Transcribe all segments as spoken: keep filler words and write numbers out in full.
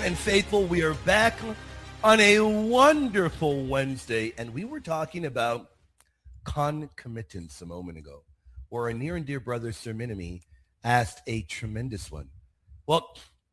and faithful, we are back on a wonderful Wednesday, and we were talking about concomitance a moment ago, where our near and dear brother Sir Minimi asked a tremendous one. Well,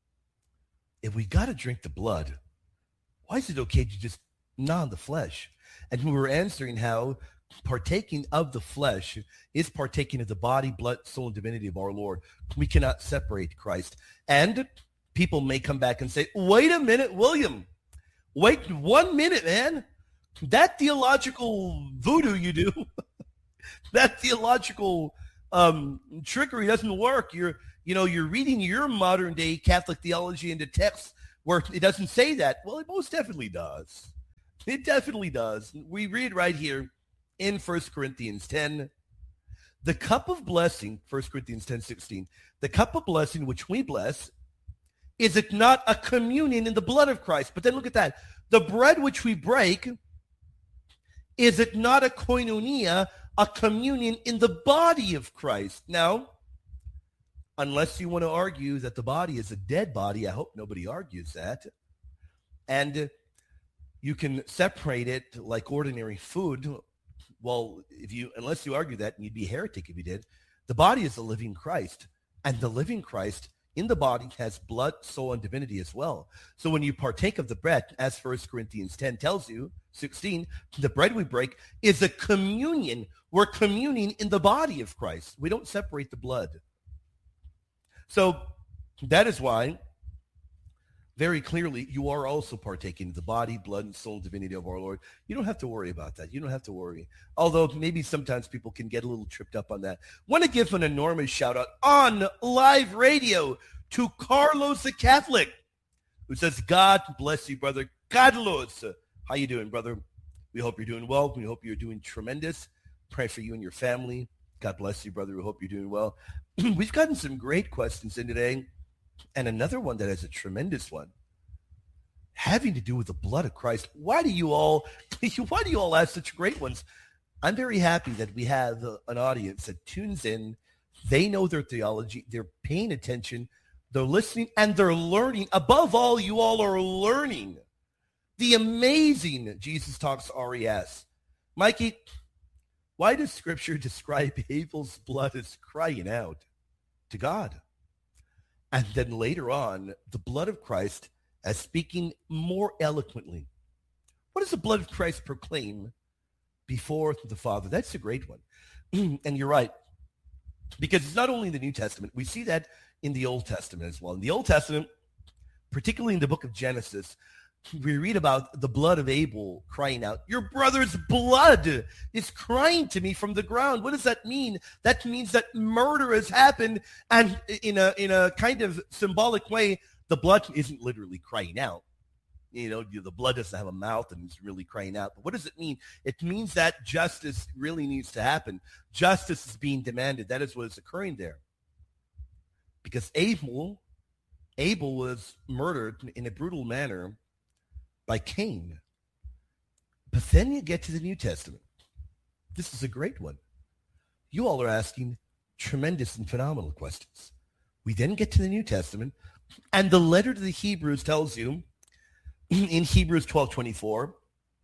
if we got to drink the blood, why is it okay to just gnaw on the flesh? And we were answering how partaking of the flesh is partaking of the body, blood, soul, and divinity of our Lord. We cannot separate Christ. And people may come back and say, wait a minute, William. Wait one minute, man. That theological voodoo you do, that theological um, trickery doesn't work. You're, you know, you're reading your modern day Catholic theology into texts where it doesn't say that. Well, it most definitely does. It definitely does. We read right here in First Corinthians ten, the cup of blessing, First Corinthians ten sixteen, the cup of blessing which we bless, is it not a communion in the blood of Christ? But then look at that. The bread which we break, is it not a koinonia, a communion in the body of Christ? Now, unless you want to argue that the body is a dead body, I hope nobody argues that. And you can separate it like ordinary food. Well, if you, unless you argue that, and you'd be a heretic if you did. The body is the living Christ, and the living Christ in the body has blood, soul, and divinity as well. So when you partake of the bread, as First Corinthians ten tells you, sixteen, the bread we break is a communion. We're communing in the body of Christ. We don't separate the blood. So that is why, very clearly, you are also partaking of the body, blood, and soul, and divinity of our Lord. You don't have to worry about that. You don't have to worry. Although maybe sometimes people can get a little tripped up on that. Want to give an enormous shout out on live radio to Carlos the Catholic, who says, God bless you, brother. Carlos, how you doing, brother? We hope you're doing well. We hope you're doing tremendous. Pray for you and your family. God bless you, brother. We hope you're doing well. We've gotten some great questions in today. And another one that is a tremendous one, having to do with the blood of Christ. Why do you all, why do you all ask such great ones? I'm very happy that we have an audience that tunes in. They know their theology. They're paying attention. They're listening, and they're learning. Above all, you all are learning the amazing Jesus Talks R E S. Mikey, why does Scripture describe Abel's blood as crying out to God? And then later on, the blood of Christ as speaking more eloquently. What does the blood of Christ proclaim before the Father? That's a great one. And you're right, because it's not only in the New Testament. We see that in the Old Testament as well. In the Old Testament, particularly in the book of Genesis, we read about the blood of Abel crying out, your brother's blood is crying to me from the ground. What does that mean? That means that murder has happened, and in a in a kind of symbolic way, the blood isn't literally crying out. You know, the blood doesn't have a mouth and it's really crying out. But what does it mean? It means that justice really needs to happen. Justice is being demanded. That is what is occurring there. Because Abel, Abel was murdered in a brutal manner by Cain. But then you get to the New Testament. This is a great one. You all are asking tremendous and phenomenal questions. We then get to the New Testament, and the letter to the Hebrews tells you in Hebrews twelve twenty-four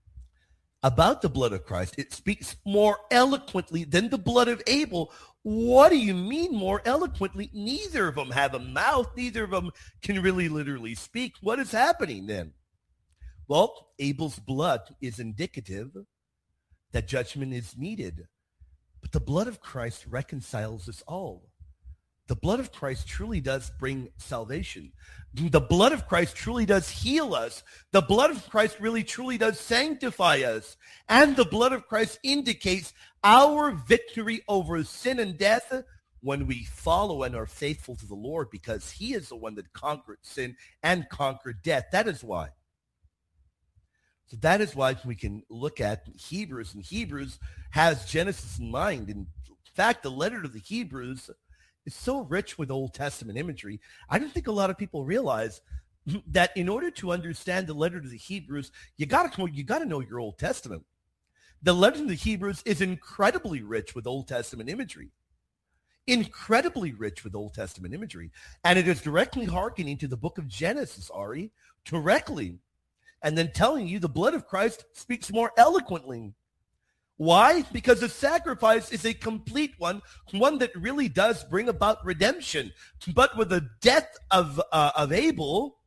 about the blood of Christ. It speaks more eloquently than the blood of Abel. What do you mean more eloquently? Neither of them have a mouth. Neither of them can really literally speak. What is happening then? Well, Abel's blood is indicative that judgment is needed. But the blood of Christ reconciles us all. The blood of Christ truly does bring salvation. The blood of Christ truly does heal us. The blood of Christ really truly does sanctify us. And the blood of Christ indicates our victory over sin and death when we follow and are faithful to the Lord, because he is the one that conquered sin and conquered death. That is why. So that is why we can look at Hebrews, and Hebrews has Genesis in mind. In fact, the letter to the Hebrews is so rich with Old Testament imagery. I don't think a lot of people realize that in order to understand the letter to the Hebrews, you got to you got to know your Old Testament. The letter to the Hebrews is incredibly rich with Old Testament imagery. incredibly rich with Old Testament imagery. And it is directly hearkening to the book of Genesis, Ari, directly. And then telling you the blood of Christ speaks more eloquently. Why? Because the sacrifice is a complete one, one that really does bring about redemption. But with the death of, uh, of Abel,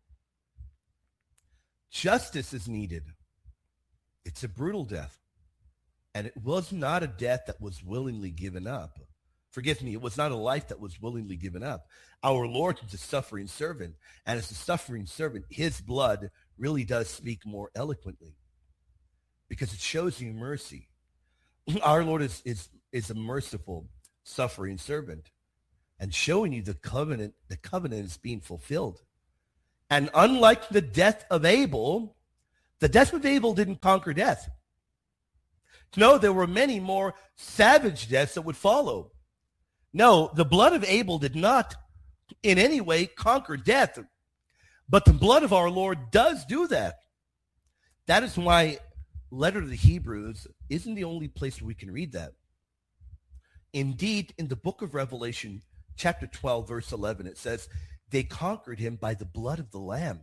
justice is needed. It's a brutal death. And it was not a death that was willingly given up. Forgive me, it was not a life that was willingly given up. Our Lord is a suffering servant. And as a suffering servant, his blood really does speak more eloquently because it shows you mercy. Our Lord is, is, is a merciful, suffering servant and showing you the covenant, the covenant is being fulfilled. And unlike the death of Abel, the death of Abel didn't conquer death. No, there were many more savage deaths that would follow. No, the blood of Abel did not in any way conquer death. But the blood of our Lord does do that. That is why letter to the Hebrews isn't the only place where we can read that. Indeed, in the book of Revelation, chapter twelve, verse eleven, it says, they conquered him by the blood of the Lamb.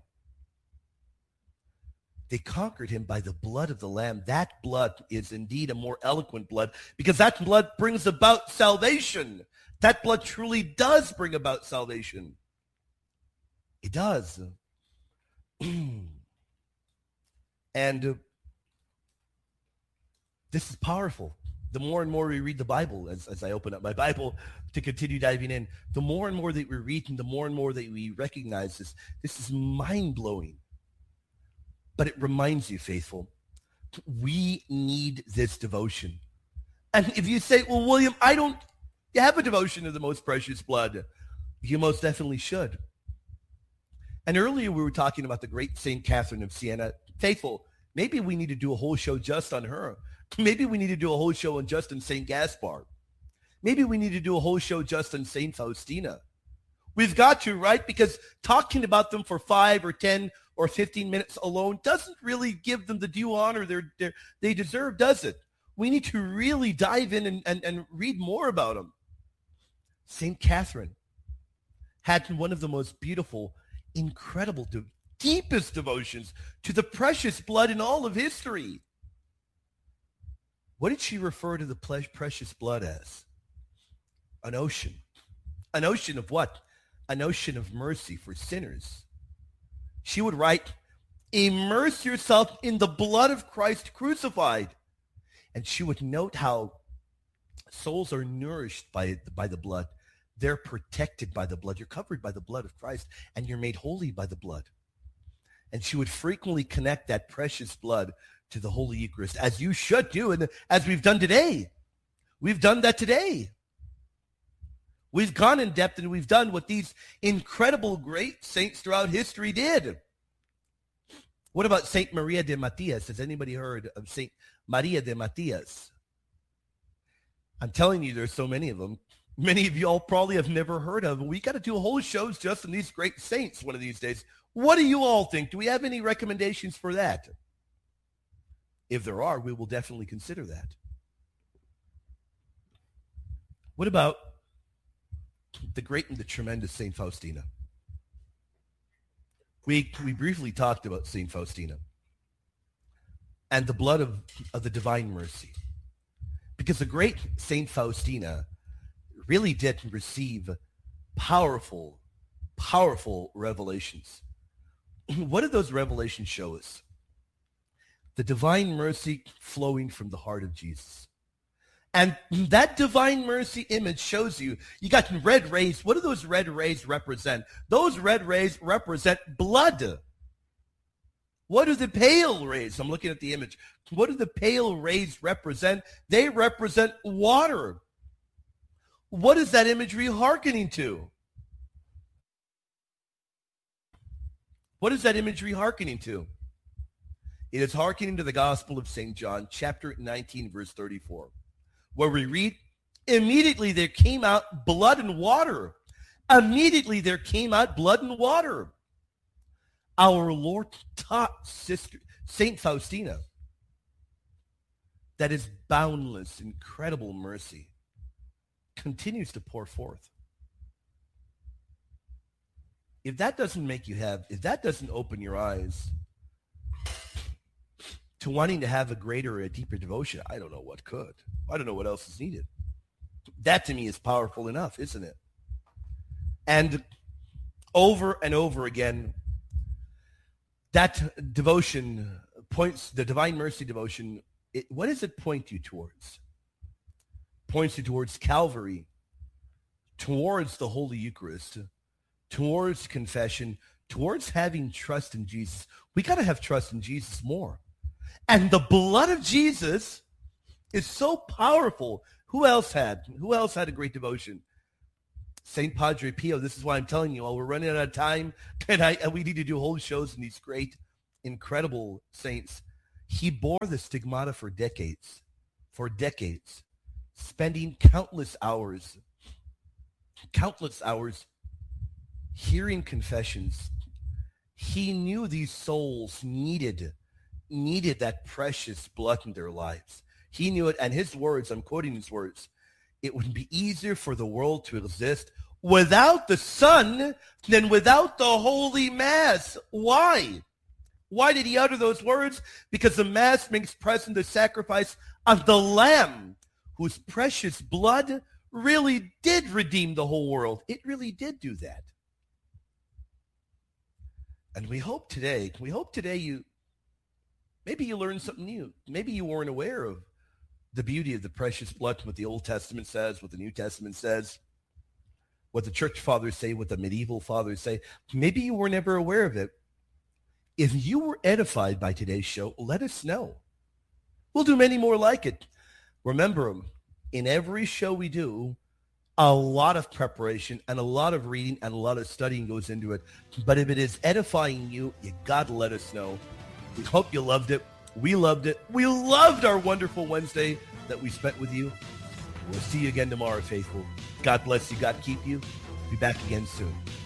They conquered him by the blood of the Lamb. That blood is indeed a more eloquent blood because that blood brings about salvation. That blood truly does bring about salvation. It does. And uh, this is powerful. The more and more we read the Bible, as, as I open up my Bible to continue diving in, the more and more that we read and the more and more that we recognize this, this is mind-blowing. But it reminds you, faithful, we need this devotion. And if you say, well, William, I don't have a devotion to the most precious blood, you most definitely should. And earlier we were talking about the great Saint Catherine of Siena. Faithful, maybe we need to do a whole show just on her. Maybe we need to do a whole show on just on Saint Gaspar. Maybe we need to do a whole show just on Saint Faustina. We've got to, right? Because talking about them for five or ten or fifteen minutes alone doesn't really give them the due honor they're, they're, they deserve, does it? We need to really dive in and, and, and read more about them. Saint Catherine had one of the most beautiful, incredible, deepest devotions to the precious blood in all of history. What did she refer to the precious blood as? An ocean. An ocean of what? An ocean of mercy for sinners. She would write, immerse yourself in the blood of Christ crucified. And she would note how souls are nourished by, by the blood. They're protected by the blood. You're covered by the blood of Christ, and you're made holy by the blood. And she would frequently connect that precious blood to the Holy Eucharist, as you should do, and as we've done today. We've done that today. We've gone in depth, and we've done what these incredible great saints throughout history did. What about Saint Maria de Matias? Has anybody heard of Saint Maria de Matias? I'm telling you, there's so many of them. Many of you all probably have never heard of. We got to do a whole shows just on these great saints one of these days. What do you all think? Do we have any recommendations for that? If there are, we will definitely consider that. What about the great and the tremendous Saint Faustina? We, we briefly talked about Saint Faustina and the blood of, of the divine mercy. Because the great Saint Faustina really did receive powerful, powerful revelations. What did those revelations show us? The divine mercy flowing from the heart of Jesus. And that divine mercy image shows you, you got red rays. What do those red rays represent? Those red rays represent blood. What do the pale rays? I'm looking at the image. What do the pale rays represent? They represent water. What is that imagery hearkening to? What is that imagery hearkening to? It is hearkening to the Gospel of Saint John, chapter nineteen, verse thirty-four, where we read, immediately there came out blood and water. Immediately there came out blood and water. Our Lord taught Sister Saint Faustina that his boundless, incredible mercy continues to pour forth. If that doesn't make you have, if that doesn't open your eyes to wanting to have a greater, a deeper devotion, I don't know what could. I don't know what else is needed. That to me is powerful enough, isn't it? And over and over again, that devotion points, the Divine Mercy devotion, it, what does it point you towards? Points you towards Calvary, towards the Holy Eucharist, towards confession, towards having trust in Jesus. We got to have trust in Jesus more. And the blood of Jesus is so powerful. Who else had? Who else had a great devotion? Saint Padre Pio. This is why I'm telling you, while we're running out of time, and, I, and we need to do whole shows on these great, incredible saints. He bore the stigmata for decades, for decades, spending countless hours, countless hours hearing confessions. He knew these souls needed, needed that precious blood in their lives. He knew it, and his words, I'm quoting his words, it would be easier for the world to exist without the Son than without the Holy Mass. Why? Why did he utter those words? Because the Mass makes present the sacrifice of the Lamb, whose precious blood really did redeem the whole world. It really did do that. And we hope today, we hope today you, maybe you learned something new. Maybe you weren't aware of the beauty of the precious blood, what the Old Testament says, what the New Testament says, what the church fathers say, what the medieval fathers say. Maybe you were never aware of it. If you were edified by today's show, let us know. We'll do many more like it. Remember, in every show we do, a lot of preparation and a lot of reading and a lot of studying goes into it. But if it is edifying you, you got to let us know. We hope you loved it. We loved it. We loved our wonderful Wednesday that we spent with you. We'll see you again tomorrow, faithful. God bless you. God keep you. Be back again soon.